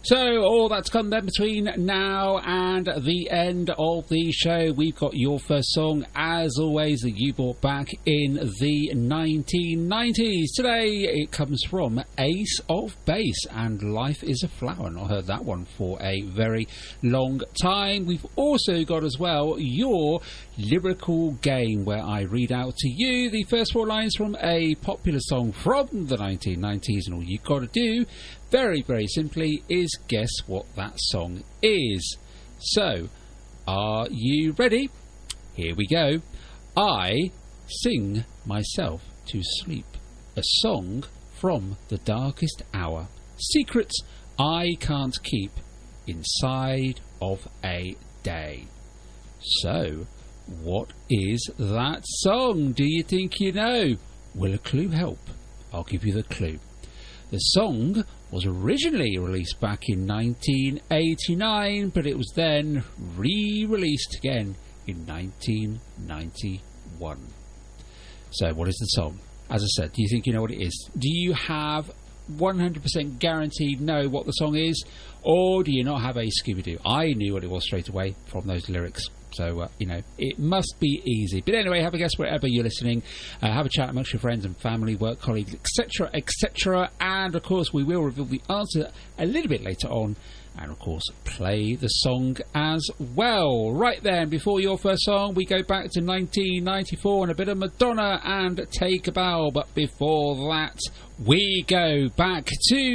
So, all that's come then between now and the end of the show. We've got your first song, as always, that you brought back in the 1990s. Today, it comes from Ace of Base and Life is a Flower. Not heard that one for a very long time. We've also got as well your lyrical game, where I read out to you the first four lines from a popular song from the 1990s, and all you've got to do, very, very simply, is guess what that song is. So, are you ready? Here we go. I sing myself to sleep. A song from the darkest hour. Secrets I can't keep inside of a day. So, what is that song? Do you think you know? Will a clue help? I'll give you the clue. The song was originally released back in 1989, but it was then re-released again in 1991. So, what is the song? As I said, do you think you know what it is? Do you have 100% guaranteed know what the song is, or do you not have a Scooby-Doo? I knew what it was straight away from those lyrics. So, it must be easy. But anyway, have a guess wherever you're listening. Have a chat amongst your friends and family, work colleagues, etc., etc. And, of course, we will reveal the answer a little bit later on. And, of course, play the song as well. Right then, before your first song, we go back to 1994 and a bit of Madonna and Take a Bow. But before that, we go back to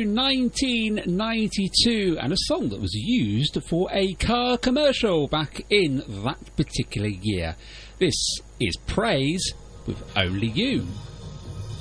1992 and a song that was used for a car commercial back in that particular year. This is Praise with Only You.